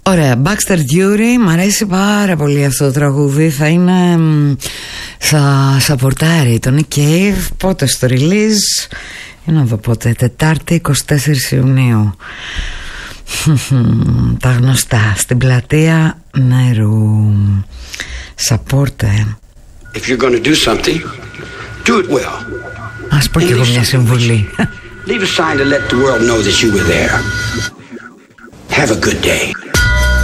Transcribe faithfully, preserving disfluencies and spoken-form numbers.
Ωραία, Baxter Dury, μ' αρέσει πάρα πολύ αυτό το τραγούδι. Θα είναι θα σαπορτάρει το Nick Cave. Πότε στο release? Για να δω πότε. Τετάρτη εικοστή τέταρτη Ιουνίου. Τα γνωστά στην πλατεία Νερού. Σαπόρτε. If you're going to do something, do it well. Ας πω κι εγώ μια συμβουλή. Leave a sign to let the world know that you were there. Have a good day.